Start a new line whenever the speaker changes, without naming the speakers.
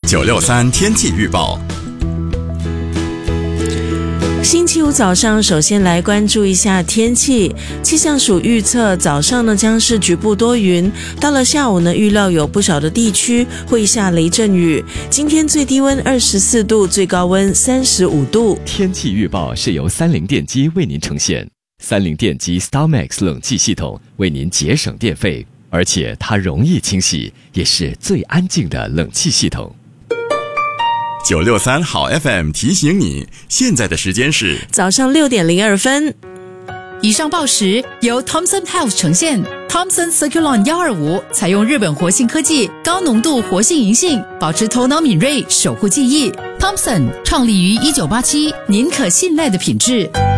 963天气预报。
星期五早上，首先来关注一下天气。气象署预测，早上呢将是局部多云，到了下午呢，预料有不少的地区会下雷阵雨。今天最低温24度，最高温35度。
天气预报是由三菱电机为您呈现。三菱电机 StarMax 冷气系统为您节省电费，而且它容易清洗，也是最安静的冷气系统。
963好 FM 提醒你，现在的时间是
早上6点02分。
以上报时由 Thomson Health 呈现。Thomson Circulon 125采用日本活性科技，高浓度活性银杏，保持头脑敏锐，守护记忆。Thomson 创立于1987，您可信赖的品质。